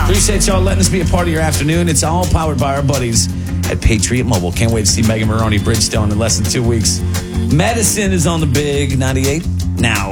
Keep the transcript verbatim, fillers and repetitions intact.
Appreciate y'all letting us be a part of your afternoon. It's all powered by our buddies at Patriot Mobile. Can't wait to see Megan Maroney Bridgestone in less than two weeks. Medicine is on the big ninety-eight now.